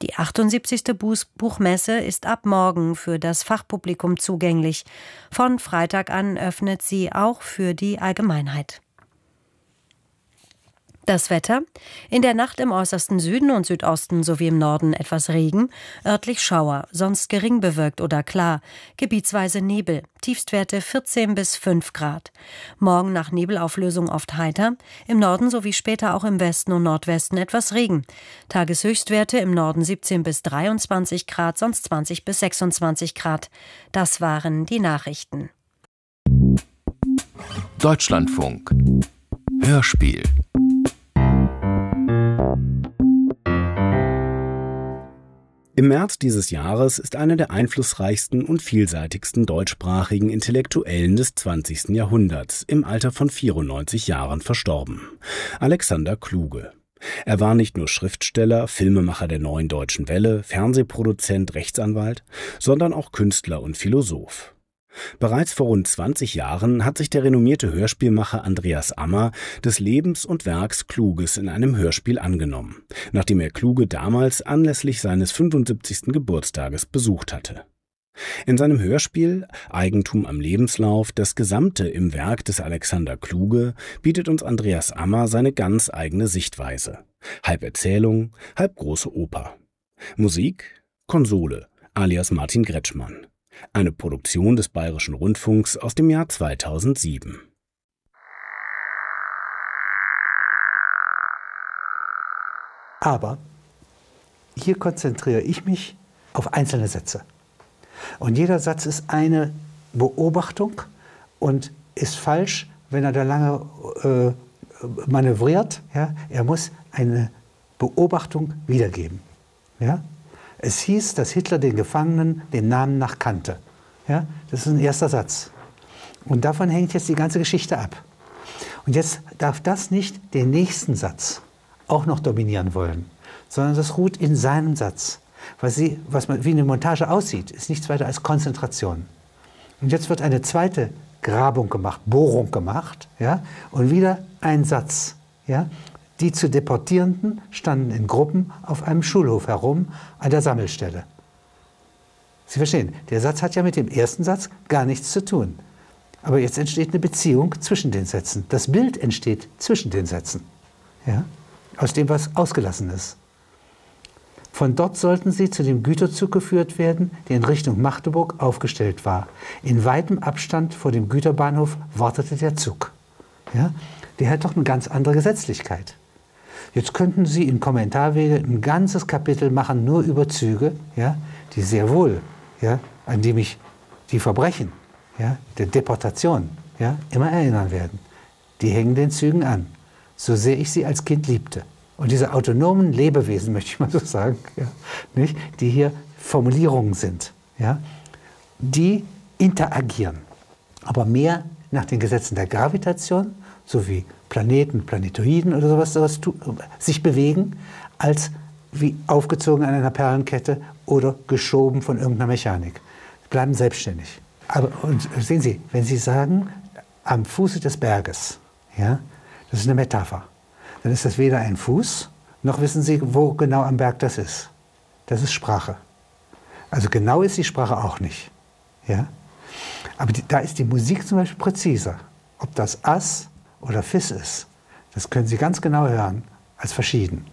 Die 78. Buchmesse ist ab morgen für das Fachpublikum zugänglich. Von Freitag an öffnet sie auch für die Allgemeinheit. Das Wetter: In der Nacht im äußersten Süden und Südosten sowie im Norden etwas Regen, örtlich Schauer, sonst gering bewölkt oder klar, gebietsweise Nebel, Tiefstwerte 14 bis 5 Grad. Morgen nach Nebelauflösung oft heiter, im Norden sowie später auch im Westen und Nordwesten etwas Regen. Tageshöchstwerte im Norden 17 bis 23 Grad, sonst 20 bis 26 Grad. Das waren die Nachrichten. Deutschlandfunk Hörspiel. Im März dieses Jahres ist einer der einflussreichsten und vielseitigsten deutschsprachigen Intellektuellen des 20. Jahrhunderts im Alter von 94 Jahren verstorben: Alexander Kluge. Er war nicht nur Schriftsteller, Filmemacher der Neuen Deutschen Welle, Fernsehproduzent, Rechtsanwalt, sondern auch Künstler und Philosoph. Bereits vor rund 20 Jahren hat sich der renommierte Hörspielmacher Andreas Ammer des Lebens und Werks Kluges in einem Hörspiel angenommen, nachdem er Kluge damals anlässlich seines 75. Geburtstages besucht hatte. In seinem Hörspiel Eigentum am Lebenslauf, das Gesamte im Werk des Alexander Kluge, bietet uns Andreas Ammer seine ganz eigene Sichtweise. Halb Erzählung, halb große Oper. Musik: Konsole alias Martin Gretschmann. Eine Produktion des Bayerischen Rundfunks aus dem Jahr 2007. Aber hier konzentriere ich mich auf einzelne Sätze. Und jeder Satz ist eine Beobachtung und ist falsch, wenn er da lange manövriert. Ja? Er muss eine Beobachtung wiedergeben. Ja? Es hieß, dass Hitler den Gefangenen den Namen nach kannte. Ja, das ist ein erster Satz. Und davon hängt jetzt die ganze Geschichte ab. Und jetzt darf das nicht den nächsten Satz auch noch dominieren wollen, sondern das ruht in seinem Satz. Wie eine Montage aussieht, ist nichts weiter als Konzentration. Und jetzt wird eine zweite Grabung gemacht, Bohrung gemacht, ja, und wieder ein Satz. Ja. Die zu Deportierenden standen in Gruppen auf einem Schulhof herum an der Sammelstelle. Sie verstehen, der Satz hat ja mit dem ersten Satz gar nichts zu tun. Aber jetzt entsteht eine Beziehung zwischen den Sätzen. Das Bild entsteht zwischen den Sätzen, ja, aus dem, was ausgelassen ist. Von dort sollten sie zu dem Güterzug geführt werden, der in Richtung Magdeburg aufgestellt war. In weitem Abstand vor dem Güterbahnhof wartete der Zug. Ja, der hat doch eine ganz andere Gesetzlichkeit. Jetzt könnten Sie in Kommentarwege ein ganzes Kapitel machen, nur über Züge, ja, die sehr wohl, ja, an die mich die Verbrechen, ja, der Deportation, ja, immer erinnern werden. Die hängen den Zügen an, so sehr ich sie als Kind liebte. Und diese autonomen Lebewesen, möchte ich mal so sagen, ja, nicht, die hier Formulierungen sind, ja, die interagieren, aber mehr nach den Gesetzen der Gravitation, so wie Planeten, Planetoiden oder sowas sich bewegen, als wie aufgezogen an einer Perlenkette oder geschoben von irgendeiner Mechanik. Sie bleiben selbstständig. Aber und sehen Sie, wenn Sie sagen, am Fuße des Berges, ja, das ist eine Metapher, dann ist das weder ein Fuß, noch wissen Sie, wo genau am Berg das ist. Das ist Sprache. Also genau ist die Sprache auch nicht. Ja? Aber da ist die Musik zum Beispiel präziser. Ob das Ass oder Fis ist, das können Sie ganz genau hören, als verschieden.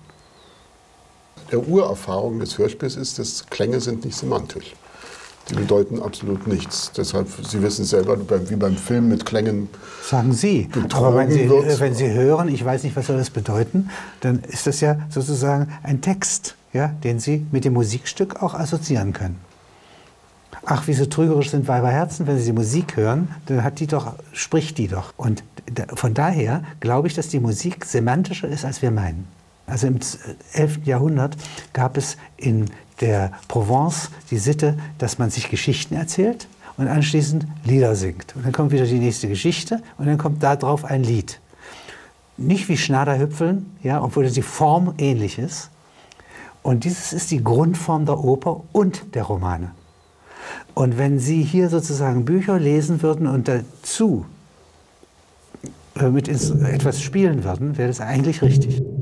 Der Urerfahrung des Hörspiels ist, dass Klänge sind nicht semantisch. Die bedeuten absolut nichts. Deshalb, Sie wissen selber, wie beim Film mit Klängen. Sagen Sie. Aber wenn Sie hören, ich weiß nicht, was soll das bedeuten, dann ist das ja sozusagen ein Text, ja, den Sie mit dem Musikstück auch assoziieren können. Ach, wie so trügerisch sind Weiberherzen, wenn Sie die Musik hören, dann spricht die doch. Und von daher glaube ich, dass die Musik semantischer ist, als wir meinen. Also im 11. Jahrhundert gab es in der Provence die Sitte, dass man sich Geschichten erzählt und anschließend Lieder singt. Und dann kommt wieder die nächste Geschichte und dann kommt da drauf ein Lied. Nicht wie Schnaderhüpfeln, ja, obwohl die Form ähnlich ist. Und dieses ist die Grundform der Oper und der Romane. Und wenn Sie hier sozusagen Bücher lesen würden und dazu mit etwas spielen würden, wäre das eigentlich richtig.